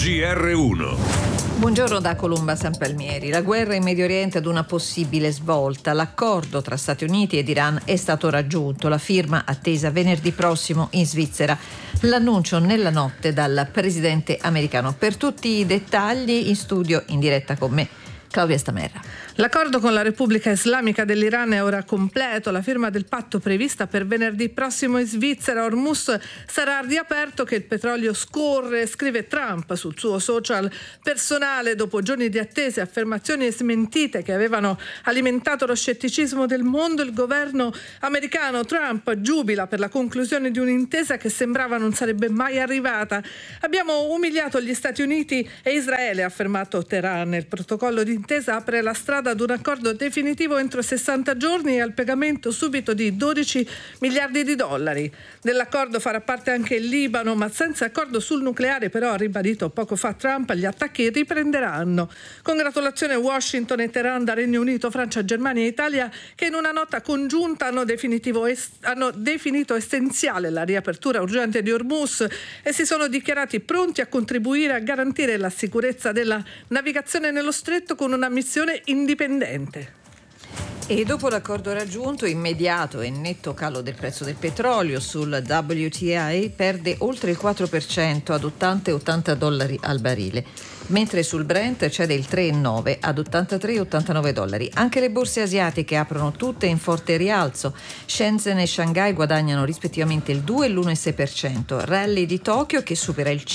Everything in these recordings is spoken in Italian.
GR1. Buongiorno da Colomba San Palmieri. La guerra in Medio Oriente ad una possibile svolta. L'accordo tra Stati Uniti ed Iran è stato raggiunto. La firma attesa venerdì prossimo in Svizzera. L'annuncio nella notte dal presidente americano. Per tutti i dettagli in studio in diretta con me Claudia Stamerra. L'accordo con la Repubblica Islamica dell'Iran è ora completo. La firma del patto prevista per venerdì prossimo in Svizzera. Hormuz sarà riaperto che il petrolio scorre, scrive Trump sul suo social personale dopo giorni di attese, affermazioni e smentite che avevano alimentato lo scetticismo del mondo. Il governo americano Trump giubila per la conclusione di un'intesa che sembrava non sarebbe mai arrivata. Abbiamo umiliato gli Stati Uniti e Israele, ha affermato Teheran. Il protocollo d'intesa apre la strada ad un accordo definitivo entro 60 giorni e al pagamento subito di 12 miliardi di dollari. Dell'accordo farà parte anche il Libano, ma senza accordo sul nucleare, però, ha ribadito poco fa Trump, gli attacchi riprenderanno. Congratulazioni a Washington e Teheran da Regno Unito, Francia, Germania e Italia, che in una nota congiunta hanno definito essenziale la riapertura urgente di Hormuz e si sono dichiarati pronti a contribuire a garantire la sicurezza della navigazione nello stretto con una missione indipendente. E dopo l'accordo raggiunto, immediato e netto calo del prezzo del petrolio sul WTI perde oltre il 4% ad $80 al barile, mentre sul Brent cede il 3,9 ad $83-89. Anche le borse asiatiche aprono tutte in forte rialzo. Shenzhen e Shanghai guadagnano rispettivamente il 2 e l'1,6%, rally di Tokyo che supera il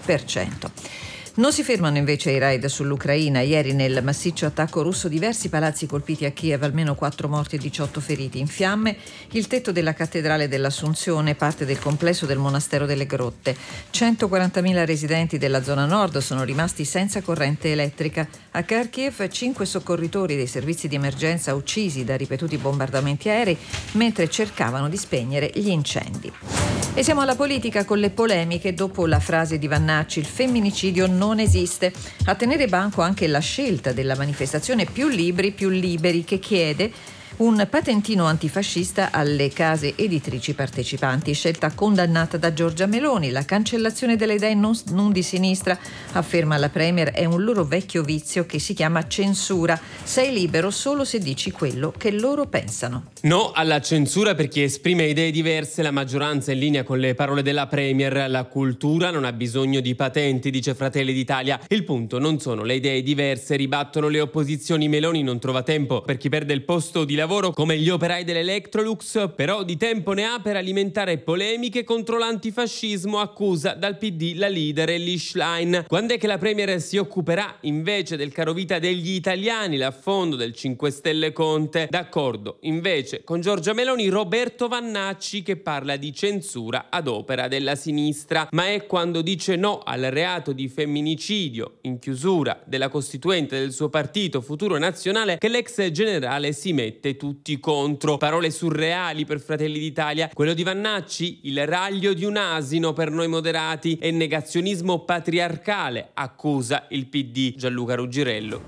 5%. Non si fermano invece i raid sull'Ucraina. Ieri nel massiccio attacco russo diversi palazzi colpiti a Kiev, almeno 4 morti e 18 feriti. In fiamme il tetto della cattedrale dell'Assunzione, parte del complesso del monastero delle Grotte. 140.000 residenti della zona nord sono rimasti senza corrente elettrica. A Kharkiv 5 soccorritori dei servizi di emergenza uccisi da ripetuti bombardamenti aerei mentre cercavano di spegnere gli incendi. E siamo alla politica con le polemiche dopo la frase di Vannacci: il femminicidio non esiste. A tenere banco anche la scelta della manifestazione Più Libri, Più Liberi, che chiede un patentino antifascista alle case editrici partecipanti, scelta condannata da Giorgia Meloni. La cancellazione delle idee non di sinistra, afferma la Premier, è un loro vecchio vizio che si chiama censura. Sei libero solo se dici quello che loro pensano. No alla censura per chi esprime idee diverse. La maggioranza è in linea con le parole della Premier. La cultura non ha bisogno di patenti, dice Fratelli d'Italia. Il punto non sono le idee diverse, ribattono le opposizioni. Meloni non trova tempo per chi perde il posto di lavoro come gli operai dell'Electrolux, però di tempo ne ha per alimentare polemiche contro l'antifascismo, accusa dal PD la leader Elly Schlein. Quando è che la Premier si occuperà invece del carovita degli italiani, l'affondo del 5 Stelle Conte? D'accordo invece con Giorgia Meloni Roberto Vannacci, che parla di censura ad opera della sinistra, ma è quando dice no al reato di femminicidio in chiusura della costituente del suo partito Futuro Nazionale che l'ex generale si mette tutti contro. Parole surreali per Fratelli d'Italia. Quello di Vannacci, il raglio di un asino per noi moderati, e negazionismo patriarcale, accusa il PD. Gianluca Ruggirello,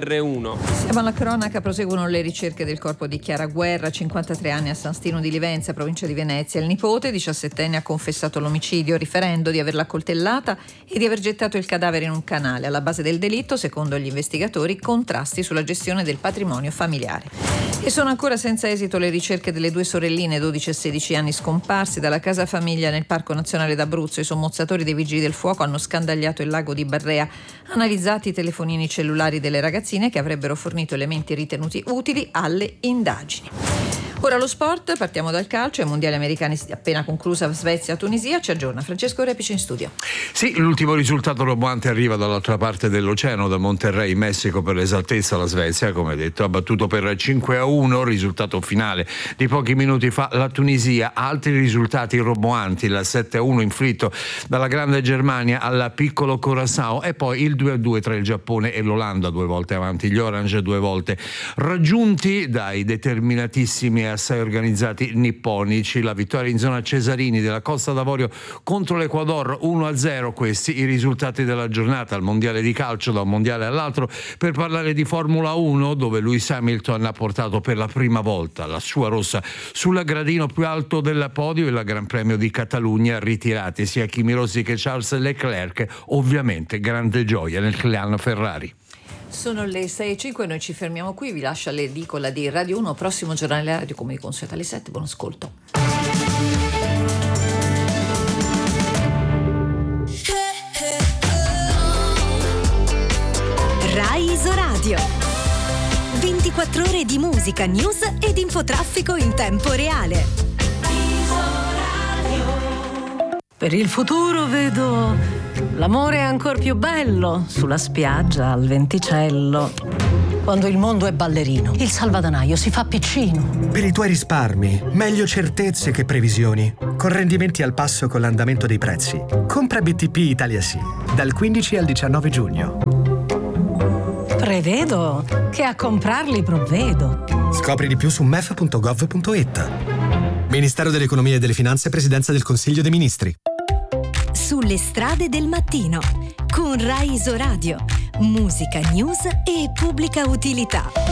GR1. Siamo alla cronaca, proseguono le ricerche del corpo di Chiara Guerra, 53 anni, a San Stino di Livenza, provincia di Venezia. Il nipote, 17enne, ha confessato l'omicidio, riferendo di averla coltellata e di aver gettato il cadavere in un canale. Alla base del delitto, secondo gli investigatori, contrasti sulla gestione del patrimonio familiare. E sono ancora senza esito le ricerche delle due sorelline, 12 e 16 anni, scomparse dalla casa famiglia nel Parco Nazionale d'Abruzzo. I sommozzatori dei Vigili del Fuoco hanno scandagliato il lago di Barrea, analizzati i telefonini cellulari delle ragazzine che avrebbero fornito elementi ritenuti utili alle indagini. Ora lo sport, partiamo dal calcio, ai mondiali americani appena conclusa Svezia-Tunisia, ci aggiorna Francesco Repice in studio. Sì, l'ultimo risultato roboante arriva dall'altra parte dell'oceano, da Monterrey in Messico. Per l'esattezza la Svezia, come detto, ha battuto per 5-1, risultato finale di pochi minuti fa la Tunisia. Altri risultati roboanti, il 7-1 inflitto dalla grande Germania al piccolo Curaçao, e poi il 2-2 tra il Giappone e l'Olanda, 2 volte avanti gli Orange, 2 volte raggiunti dai determinatissimi assai organizzati nipponici. La vittoria in zona Cesarini della Costa d'Avorio contro l'Ecuador 1-0, questi i risultati della giornata al mondiale di calcio, da un mondiale all'altro, per parlare di Formula 1, dove Lewis Hamilton ha portato per la prima volta la sua rossa sul gradino più alto del podio, e il Gran Premio di Catalogna, ritirati sia Kimi Rossi che Charles Leclerc. Ovviamente grande gioia nel clan Ferrari. Sono le 6:05, noi ci fermiamo qui, vi lascio all'edicola di Radio 1, prossimo giornale radio come di consueto alle 7, buon ascolto. Rai Isoradio, 24 ore di musica, news ed infotraffico in tempo reale. Per il futuro vedo l'amore ancor più bello sulla spiaggia al venticello. Quando il mondo è ballerino, il salvadanaio si fa piccino. Per i tuoi risparmi, meglio certezze che previsioni. Con rendimenti al passo con l'andamento dei prezzi. Compra BTP Italia Sì, dal 15 al 19 giugno. Prevedo che a comprarli provvedo. Scopri di più su mef.gov.it. Ministero dell'Economia e delle Finanze, Presidenza del Consiglio dei Ministri. Sulle strade del mattino, con Rai Isoradio, musica, news e pubblica utilità.